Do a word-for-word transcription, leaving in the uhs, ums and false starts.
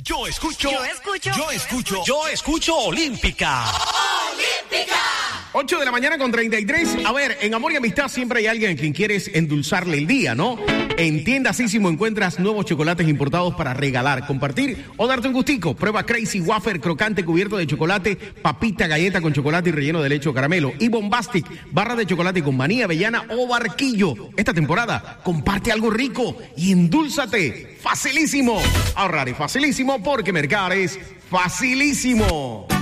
Yo escucho. Yo escucho. Yo escucho. Yo escucho Olímpica. Olímpica. ocho de la mañana con treinta y tres. A ver, en Amor y Amistad siempre hay alguien a quien quieres endulzarle el día, ¿no? En Tienda Sísimo encuentras nuevos chocolates importados para regalar, compartir o darte un gustico. Prueba Crazy Wafer crocante cubierto de chocolate, papita galleta con chocolate y relleno de leche o caramelo. Y Bombastic, barra de chocolate con maní, avellana o barquillo. Esta temporada, comparte algo rico y endúlzate. ¡Facilísimo! Ahorrar es facilísimo porque mercar es facilísimo.